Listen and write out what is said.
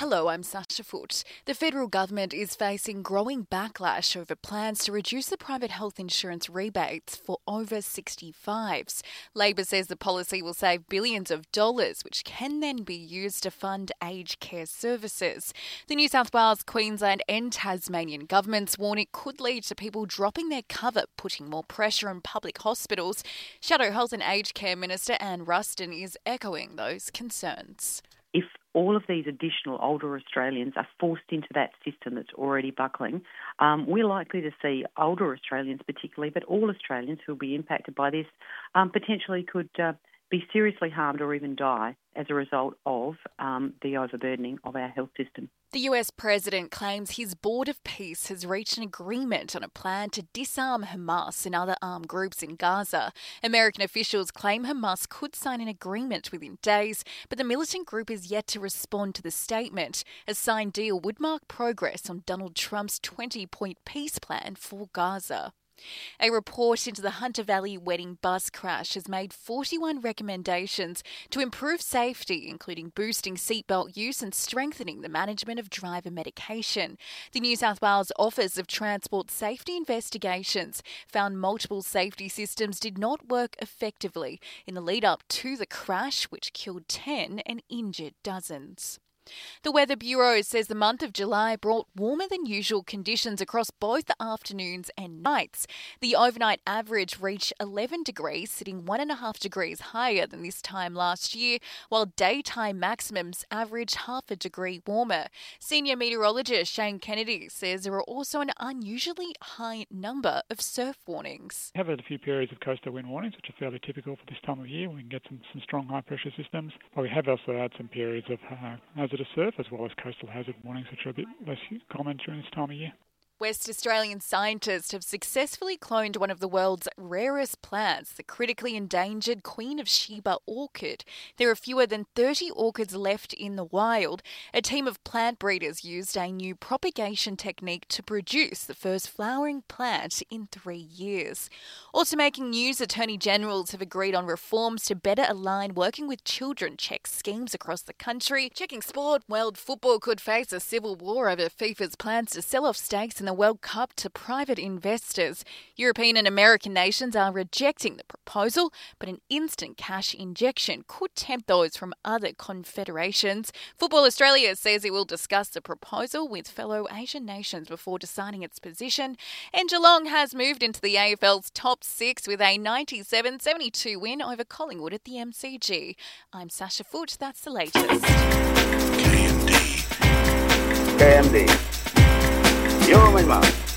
Hello, I'm Sasha Foote. The federal government is facing growing backlash over plans to reduce the private health insurance rebates for over 65s. Labor says the policy will save billions of dollars, which can then be used to fund aged care services. The New South Wales, Queensland and Tasmanian governments warn it could lead to people dropping their cover, putting more pressure on public hospitals. Shadow Health and Aged Care Minister Anne Ruston is echoing those concerns. If all of these additional older Australians are forced into that system that's already buckling, we're likely to see older Australians particularly, but all Australians who will be impacted by this potentially could be seriously harmed or even die as a result of the overburdening of our health system. The US president claims his Board of Peace has reached an agreement on a plan to disarm Hamas and other armed groups in Gaza. American officials claim Hamas could sign an agreement within days, but the militant group is yet to respond to the statement. A signed deal would mark progress on Donald Trump's 20-point peace plan for Gaza. A report into the Hunter Valley wedding bus crash has made 41 recommendations to improve safety, including boosting seatbelt use and strengthening the management of driver medication. The New South Wales Office of Transport Safety Investigations found multiple safety systems did not work effectively in the lead-up to the crash, which killed 10 and injured dozens. The Weather Bureau says the month of July brought warmer than usual conditions across both the afternoons and nights. The overnight average reached 11 degrees, sitting 1.5 degrees higher than this time last year, while daytime maximums averaged half a degree warmer. Senior meteorologist Shane Kennedy says there are also an unusually high number of surf warnings. We have had a few periods of coastal wind warnings, which are fairly typical for this time of year. We can get some strong high-pressure systems, but we have also had some periods of hazardous surf as well as coastal hazard warnings, which are a bit less common during this time of year. West Australian scientists have successfully cloned one of the world's rarest plants, the critically endangered Queen of Sheba orchid. There are fewer than 30 orchids left in the wild. A team of plant breeders used a new propagation technique to produce the first flowering plant in 3 years. Also making news, Attorney Generals have agreed on reforms to better align working with children check schemes across the country. Checking sport, world football could face a civil war over FIFA's plans to sell off stakes in the World Cup to private investors. European and American nations are rejecting the proposal, but an instant cash injection could tempt those from other confederations. Football Australia says it will discuss the proposal with fellow Asian nations before deciding its position. And Geelong has moved into the AFL's top 6 with a 97-72 win over Collingwood at the MCG. I'm Sasha Foote. That's the latest. KMD. You're my mom.